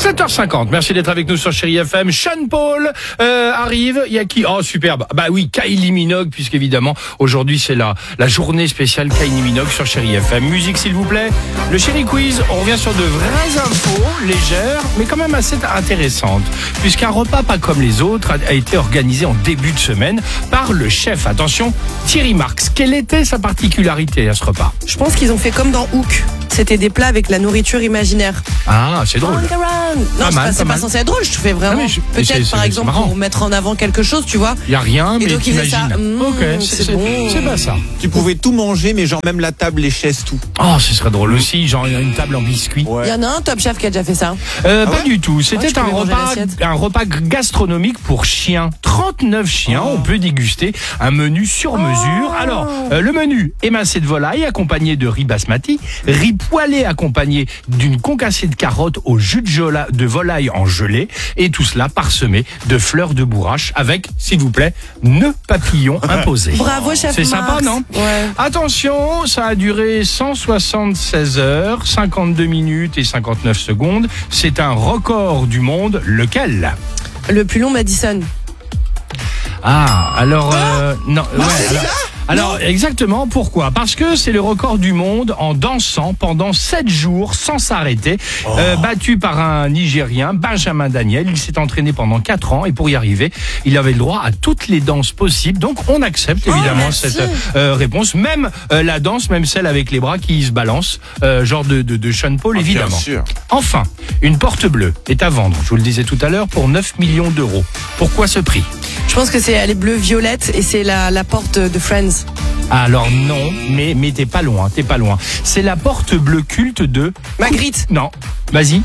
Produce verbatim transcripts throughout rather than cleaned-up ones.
sept heures cinquante, merci d'être avec nous sur Chéri F M. Sean Paul euh, arrive, il y a qui? Oh superbe, bah oui, Kylie Minogue, puisqu'évidemment aujourd'hui c'est la, la journée spéciale Kylie Minogue sur Chéri F M. Musique s'il vous plaît, le Chéri Quiz, on revient sur de vraies infos, légères, mais quand même assez intéressantes, puisqu'un repas pas comme les autres a, a été organisé en début de semaine par le chef, attention, Thierry Marx. Quelle était sa particularité à ce repas? Je pense qu'ils ont fait comme dans Hook. C'était des plats avec la nourriture imaginaire. Ah, c'est drôle. Non, Pas c'est mal, pas, c'est pas pas mal. censé être drôle. Je te fais vraiment. Ah, mais je- mais c'est- Peut-être c'est- par c'est exemple marrant. pour mettre en avant quelque chose, tu vois. Il y a rien, Et mais donc, il faisait t'imagines. ça. Mmh, ok, c'est c'est bon. c'est pas ça. Tu pouvais tout manger, mais genre même la table, les chaises, tout. Oh, ce serait drôle aussi, genre une table en biscuit. Il y en a un Top Chef qui a déjà fait ça. Euh, Ah pas ouais du tout. Ouais, C'était je un pouvais manger repas, l'assiette. un repas gastronomique pour chiens. trente-neuf chiens. Oh. On peut déguster un menu sur mesure. Alors, euh, le menu émincé de volaille accompagné de riz basmati, riz poêlé accompagné d'une concassée de carottes au jus de, jola- de volaille en gelée, et tout cela parsemé de fleurs de bourrache avec, s'il vous plaît, nœud papillon imposé. Bravo, chef C'est sympa, Marx. non? Ouais. Attention, ça a duré cent soixante-seize heures, cinquante-deux minutes et cinquante-neuf secondes. C'est un record du monde. Lequel? Le plus long Madison. Ah, alors, euh, non, ouais, alors, alors, exactement, pourquoi? Parce que c'est le record du monde en dansant pendant sept jours sans s'arrêter, euh, battu par un Nigérien, Benjamin Daniel. Il s'est entraîné pendant quatre ans et pour y arriver, il avait le droit à toutes les danses possibles. Donc, on accepte évidemment merci. cette euh, réponse, même euh, la danse, même celle avec les bras qui se balancent, euh, genre de, de, de Sean Paul, Ah, bien évidemment. sûr. Enfin, une porte bleue est à vendre, je vous le disais tout à l'heure, pour neuf millions d'euros. Pourquoi ce prix? Je pense que c'est elle est bleu violette et c'est la, la porte de Friends. Alors non, mais, mais t'es pas loin, t'es pas loin. C'est la porte bleue culte de... Magritte. Non, vas-y.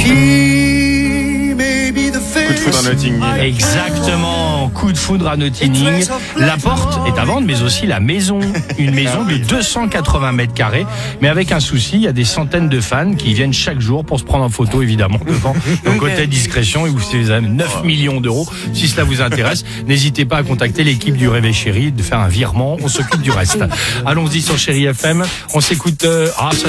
Coup de foudre à Notting Hill. Exactement, coup de foudre à Notting Hill. La porte est à vendre, mais aussi la maison. Une maison de deux cent quatre-vingts mètres carrés. Mais avec un souci, il y a des centaines de fans qui viennent chaque jour pour se prendre en photo, évidemment, devant. Donc, côté discrétion, et vous avez neuf millions d'euros. Si cela vous intéresse, n'hésitez pas à contacter l'équipe du Réveil Chéri, de faire un virement. On s'occupe du reste. Allons-y sur Chéri F M. On s'écoute, euh, ah, ça,